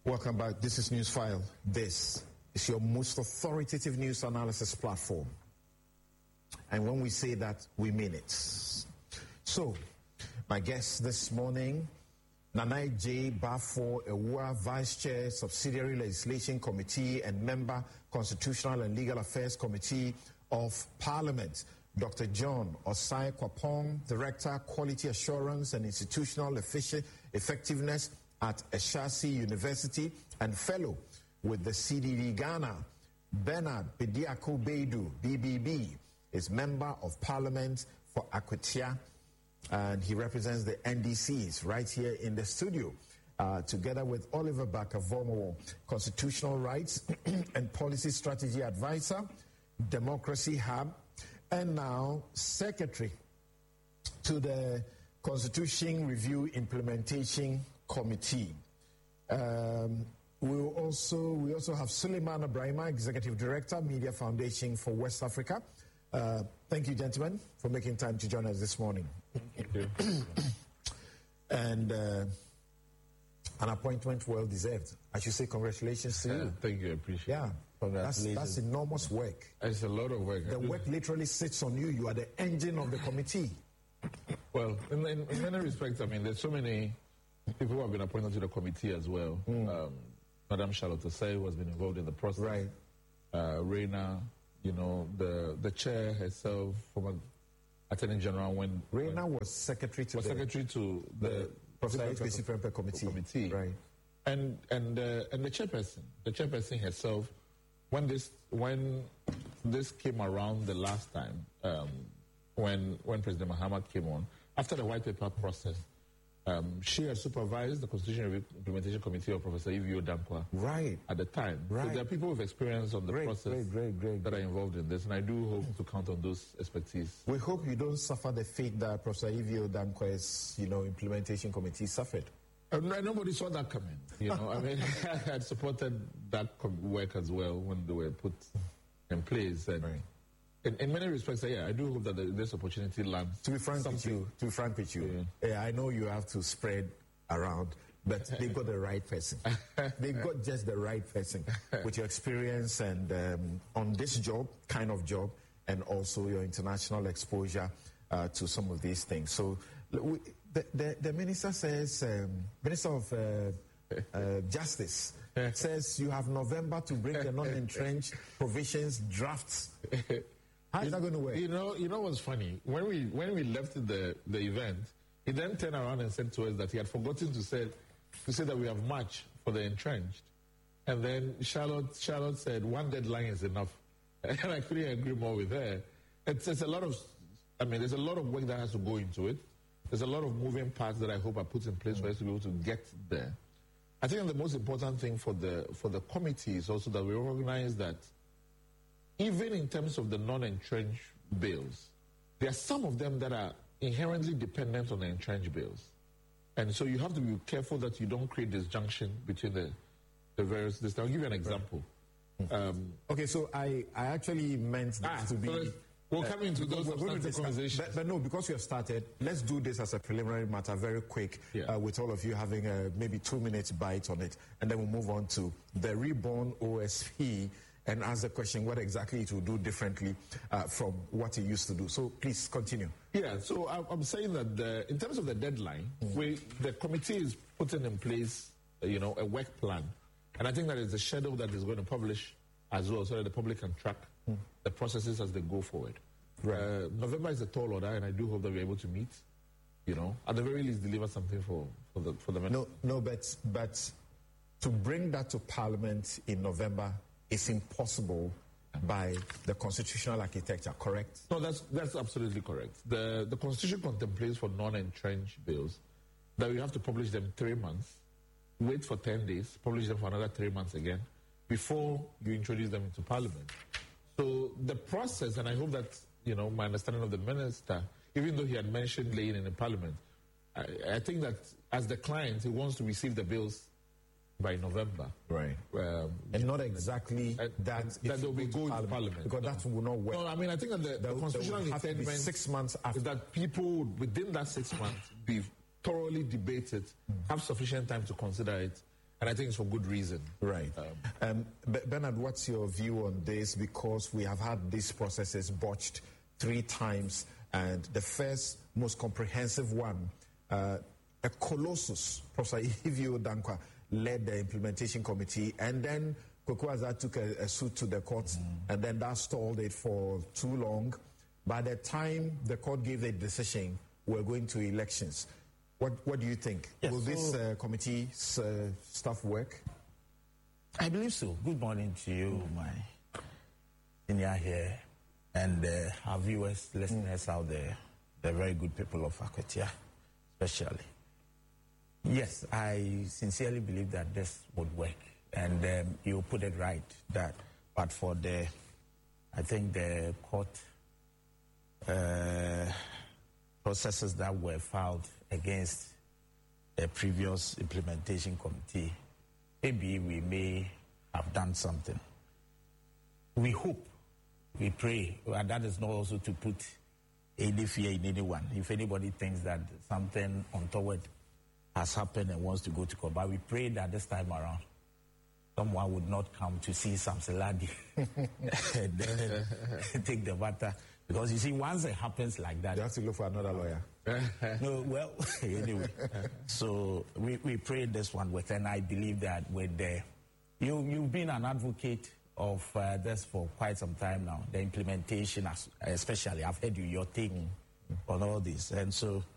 Welcome back. This is Newsfile. This is your most authoritative news analysis platform. And when we say that, we mean it. So, my guest this morning, Nanai J. Bafo Ewua, Vice Chair, Subsidiary Legislation Committee and Member, Constitutional and Legal Affairs Committee of Parliament. Dr. John Osai Kwapong, Director, Quality Assurance and Institutional Effectiveness at Eshasi University and Fellow with the CDD Ghana. Bernard Bediako Beidu, BBB, is Member of Parliament for Akwatia, and he represents the NDCs right here in the studio, together with Oliver Bakavomo, Constitutional Rights and Policy Strategy Advisor, Democracy Hub, and now Secretary to the Constitution Review Implementation Committee. We also have Suleiman Ibrahima, Executive Director, Media Foundation for West Africa. Thank you, gentlemen, for making time to join us this morning. Thank you. And an appointment well deserved. I should say congratulations to you. Thank you, I appreciate it. Yeah, that's enormous work. It's a lot of work. The work literally sits on you. You are the engine of the committee. Well, in many respects, I mean, there's so many people who have been appointed to the committee as well. Madam Charlotte Osei, who has been involved in the process. Right. Reina, you know, the chair herself, former Attorney General, when Reina was secretary to the Professor HBC Prempeh Committee. Right. And the chairperson herself, when this came around the last time, when President Mahama came on, after the white paper process, she had supervised the Constitution Review Implementation Committee of Professor Ivio Dankwa. Right. At the time. Right. So there are people with experience on the process that are involved in this, and I do hope to count on those expertise. We hope you don't suffer the fate that Professor Ivio Dankwa's, Implementation Committee suffered. Nobody saw that coming. I mean, I had supported that work as well when they were put in place. And in many respects, I do hope that this opportunity lands. To be frank with you, I know you have to spread around, but they got the right person. They got just the right person with your experience and on this kind of job, and also your international exposure to some of these things. So the minister says, Minister of Justice says you have November to bring the non-entrenched provisions drafts. How is that going to work? You know what's funny? When we left the event, he then turned around and said to us that he had forgotten to say that we have March for the entrenched. And then Charlotte said one deadline is enough. And I couldn't agree more with her. It's a lot of, there's a lot of work that has to go into it. There's a lot of moving parts that I hope are put in place for us to be able to get there. I think the most important thing for the committee is also that we recognize that even in terms of the non-entrenched bills, there are some of them that are inherently dependent on the entrenched bills. And so you have to be careful that you don't create disjunction between the various... I'll give you an example. Okay, so I actually meant this to be... So we'll come into those conversations. But no, because you have started, let's do this as a preliminary matter very quick, with all of you having maybe 2 minutes bite on it, and then we'll move on to the reborn OSP and ask the question what exactly it will do differently from what it used to do. So please continue. Yeah, so I'm saying that in terms of the deadline, the committee is putting in place, a work plan. And I think that is a schedule that is going to publish as well so that the public can track the processes as they go forward. Right. November is a tall order, and I do hope that we're able to meet, at the very least deliver something for the men. No, but to bring that to Parliament in November is impossible by the constitutional architecture, correct? No, that's absolutely correct. The Constitution contemplates for non-entrenched bills that we have to publish them 3 months, wait for 10 days, publish them for another 3 months again, before you introduce them into Parliament. So the process, and I hope that, my understanding of the minister, even though he had mentioned laying in the Parliament, I think that as the client, he wants to receive the bills by November. Right. And not exactly that they'll be going to Parliament. Because that will not work. No, I think that the constitutional intent 6 months after. Is that people would, within that 6 months, be thoroughly debated, have sufficient time to consider it, And I think it's for good reason. Right. Bernard, what's your view on this? Because we have had these processes botched 3 times, and the first, most comprehensive one, a colossus, Professor Ivio Dankwa, led the implementation committee, and then Kwaku Azzah took a suit to the courts, and then that stalled it for too long. By the time the court gave a decision, we're going to elections. What do you think? Yes, will this committee's stuff work? I believe so. Good morning to you, my senior here, and our viewers, listeners out there, the very good people of Akwatia, especially. Yes, I sincerely believe that this would work, and you put it right, that, but for I think the court processes that were filed against the previous implementation committee, maybe we may have done something. We hope, we pray, and that is not also to put any fear in anyone. If anybody thinks that something untoward has happened and wants to go to court, but we pray that this time around, someone would not come to see Samson Ladi and then take the matter. Because you see, once it happens like that, you have to look for another lawyer. No, well, anyway. So we prayed this one with, and I believe that with you've been an advocate of this for quite some time now. The implementation, especially, I've heard your take on all this, and so